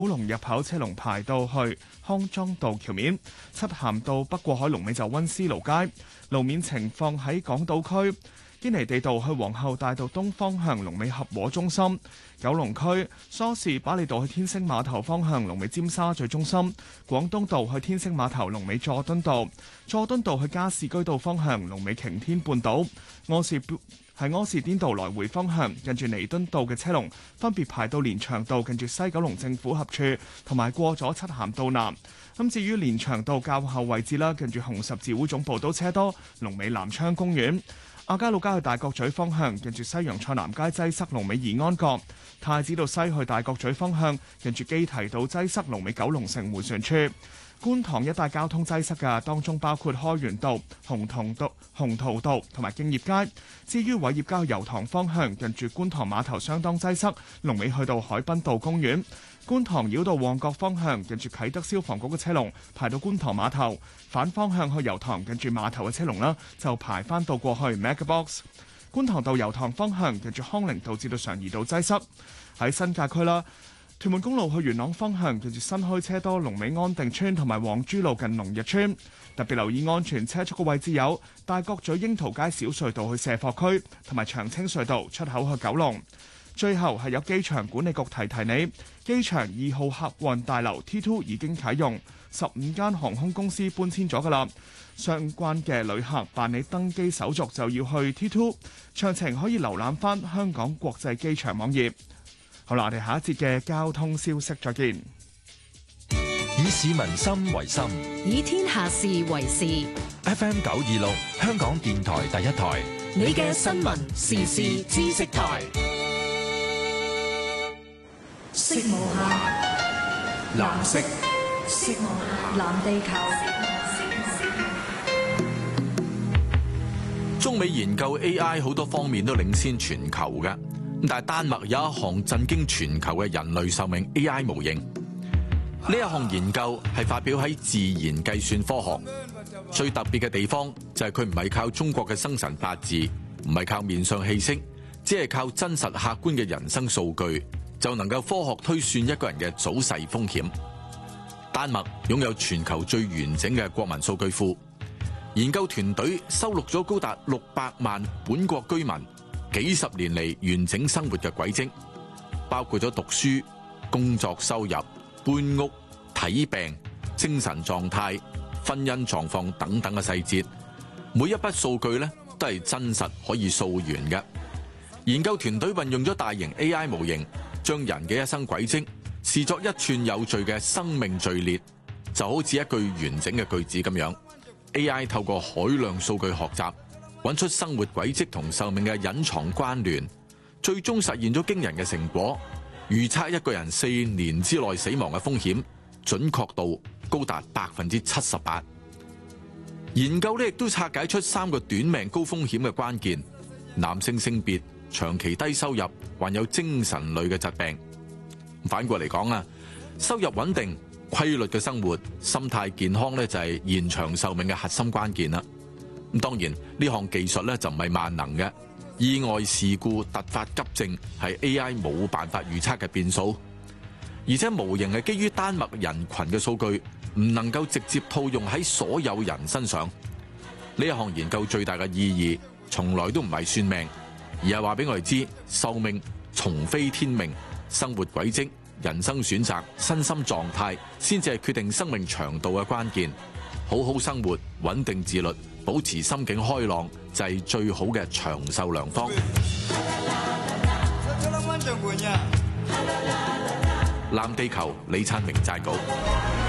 九龍入口車龍排到去康莊道橋面，漆咸道北過海龍尾就溫思勞街。路面情況喺港島區，堅尼地道去皇后大道東方向龍尾合和中心；九龍區梳士巴利道去天星碼頭方向龍尾尖沙咀中心；廣東道去天星碼頭龍尾佐敦道；佐敦道去加士居道方向龍尾擎天半島；柯士甸道來回方向近住彌敦道嘅車龍分別排到連翔道近住西九龍政府合署，同埋過咗漆咸道南。咁至於連翔道較後位置啦，近住紅十字會總部都車多，龍尾南昌公園。亞皆老街去大角咀方向近住西洋菜南街擠塞，龍尾怡安閣。太子道西去大角咀方向近住基提道擠塞，龍尾九龍城迴旋處。觀塘一帶交通擠塞嘅，當中包括開源道、鴻圖道同埋敬業街。至於偉業街去油塘方向近住觀塘碼頭相當擠塞，龍尾去到海濱道公園。觀塘繞道旺角方向近住啟德消防局嘅車龍排到觀塘碼頭，反方向去油塘近住碼頭嘅車龍啦，就排翻到過去 MegaBox。觀塘道油塘方向近住康寧道至到常怡道擠塞。喺新界區啦，屯門公路去元朗方向近住新墟車多，龍尾安定村同埋黃珠路近龍日村。特別留意安全車速嘅位置有大角咀櫻桃街小隧道去卸貨區，同埋長青隧道出口去九龍。最後係有機場管理局提你，機場2號客運大樓 T2 已經啟用，15間航空公司搬遷咗㗎啦。相關嘅旅客辦理登機手續就要去 T2， 詳情可以瀏覽返香港國際機場網頁。好啦，我哋下一節嘅交通消息再見。 以市民心為心， 以天下事為事。 FM 926，香港電台第一台， 你嘅新聞時事知識台。色無限，藍色。色無限，藍地球。 中美研究 AI 好多方面都領先全球嘅，但係丹麥有一項震驚全球嘅人類壽命 AI 模型。呢一項研究係發表喺《自然計算科學》，最特別嘅地方就係佢唔係靠中國嘅生辰八字，唔係靠面相氣息，只係靠真實客觀嘅人生數據，就能夠科學推算一個人嘅早逝風險。丹麥擁有全球最完整嘅國民數據庫，研究團隊收錄咗高達600萬本國居民幾十年嚟完整生活嘅軌跡，包括咗讀書、工作收入、搬屋、睇病、精神狀態、婚姻狀況等等嘅細節，每一筆數據咧都係真實可以溯源嘅。研究團隊運用咗大型 AI 模型，將人嘅一生軌跡視作一串有序嘅生命序列，就好似一句完整嘅句子咁樣。AI 透過海量數據學習，揾出生活軌跡同壽命嘅隱藏關聯，最終實現咗驚人嘅成果。預測一個人4年之內死亡嘅風險，準確度高達78%。研究呢亦都拆解出3個短命高風險嘅關鍵：男性性別、長期低收入、患有精神類嘅疾病。反過嚟講啊，收入穩定、規律嘅生活、心態健康呢，就係延長壽命嘅核心關鍵啦。咁當然呢項技術呢，就唔係萬能嘅。意外事故突發急症係 AI 冇辦法預測嘅變數，而且模型係基於丹麥人群嘅數據，唔能夠直接套用喺所有人身上。呢一項研究最大嘅意義，從來都唔係算命，而係話俾我哋知，壽命從非天命，生活軌跡、人生選擇、身心狀態，先至係決定生命長度嘅關鍵。好好生活，穩定自律，保持心境開朗，就係最好嘅長壽良方。藍地球李燦明撰稿。